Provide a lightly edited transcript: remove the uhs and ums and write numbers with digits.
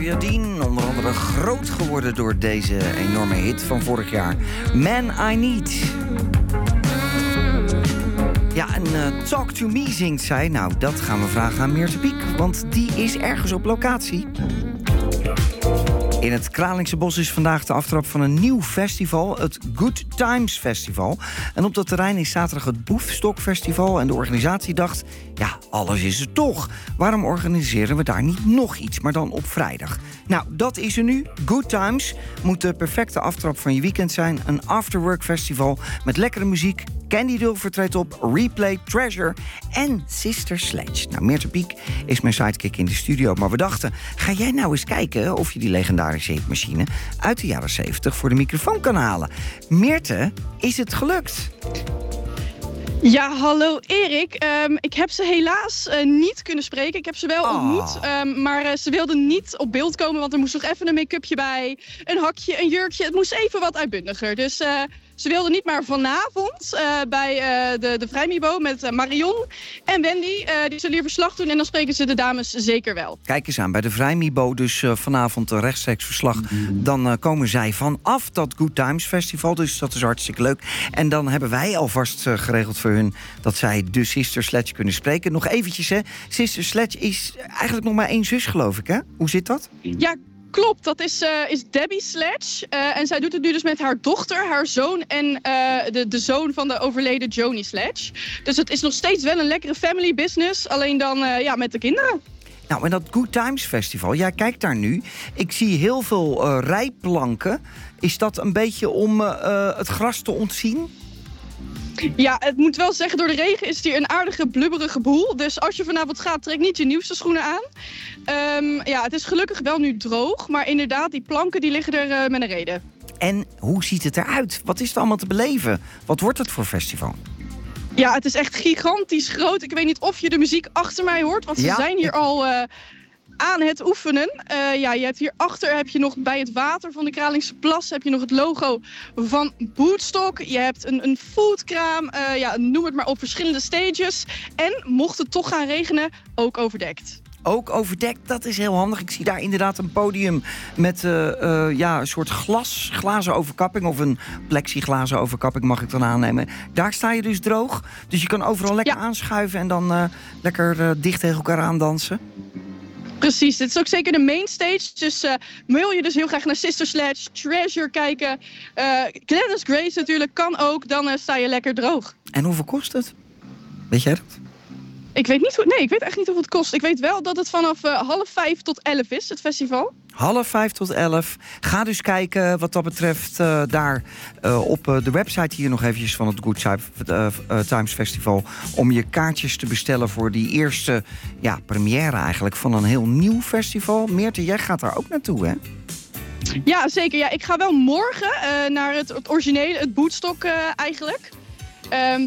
Dean, onder andere groot geworden door deze enorme hit van vorig jaar. Man I Need. Ja, en Talk to Me zingt zij. Nou, dat gaan we vragen aan Meerte Piek, want die is ergens op locatie. In het Kralingse Bos is vandaag de aftrap van een nieuw festival, het Good Times Festival. En op dat terrein is zaterdag het Boefstok Festival. En de organisatie dacht, ja, alles is er toch. Waarom organiseren we daar niet nog iets, maar dan op vrijdag? Nou, dat is er nu. Good Times moet de perfecte aftrap van je weekend zijn. Een afterwork festival met lekkere muziek. Candy Dulfer treedt op, Replay, Treasure en Sister Sledge. Nou, Meerte Piek is mijn sidekick in de studio. Maar we dachten, ga jij nou eens kijken of je die legendarische hitmachine uit de jaren 70 voor de microfoon kan halen. Meerte, is het gelukt? Ja, hallo Erik. Ik heb ze helaas niet kunnen spreken. Ik heb ze wel ontmoet, maar ze wilden niet op beeld komen, want er moest nog even een make-upje bij, een hakje, een jurkje. Het moest even wat uitbundiger. Dus ze wilden niet, maar vanavond bij de Vrijmibo met Marion en Wendy. Die zullen hier verslag doen en dan spreken ze de dames zeker wel. Kijk eens aan, bij de Vrijmibo dus vanavond rechtstreeks verslag. Dan komen zij vanaf dat Good Times Festival, dus dat is hartstikke leuk. En dan hebben wij alvast geregeld voor hun dat zij de Sister Sledge kunnen spreken. Nog eventjes, hè. Sister Sledge is eigenlijk nog maar 1 zus, geloof ik, hè? Hoe zit dat? Ja, klopt, dat is Debbie Sledge. En zij doet het nu dus met haar dochter, haar zoon en de zoon van de overleden Joni Sledge. Dus het is nog steeds wel een lekkere family business, alleen dan met de kinderen. Nou, en dat Good Times Festival, jij kijkt daar nu. Ik zie heel veel rijplanken. Is dat een beetje om het gras te ontzien? Ja, het moet wel zeggen, door de regen is het hier een aardige blubberige boel. Dus als je vanavond gaat, trek niet je nieuwste schoenen aan. Het is gelukkig wel nu droog, maar inderdaad, die planken die liggen er met een reden. En hoe ziet het eruit? Wat is er allemaal te beleven? Wat wordt het voor festival? Ja, het is echt gigantisch groot. Ik weet niet of je de muziek achter mij hoort, want ze zijn hier al aan het oefenen. Je hebt hierachter heb je nog bij het water van de Kralingse Plas heb je nog het logo van Boefstok. Je hebt een foodkraam, noem het maar op, verschillende stages. En mocht het toch gaan regenen, ook overdekt. Ook overdekt, dat is heel handig. Ik zie daar inderdaad een podium met een soort glazen overkapping, of een plexiglazen overkapping mag ik dan aannemen. Daar sta je dus droog, dus je kan overal lekker aanschuiven en dan lekker dicht tegen elkaar aandansen. Precies, dit is ook zeker de mainstage. Dus wil je dus heel graag naar Sister Sledge, Treasure kijken. Gladys Grace natuurlijk kan ook, dan sta je lekker droog. En hoeveel kost het? Weet jij dat? Ik weet echt niet hoeveel het kost. Ik weet wel dat het vanaf 4:30 tot 11 is, het festival. 4:30 tot 11. Ga dus kijken wat dat betreft daar op de website hier nog eventjes van het Good Times Festival, om je kaartjes te bestellen voor die eerste première eigenlijk van een heel nieuw festival. Meerte, jij gaat daar ook naartoe, hè? Ja, zeker. Ja, ik ga wel morgen naar het originele, het Boefstok eigenlijk.